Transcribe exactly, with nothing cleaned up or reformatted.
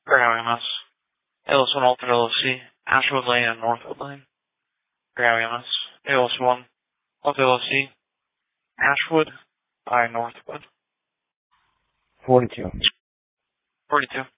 Graham M S. A L S one Alter L L C, Ashwood Lane and Northwood Lane. Graham M S. A L S one Alter L L C, Ashwood by Northwood. forty-two. forty-two.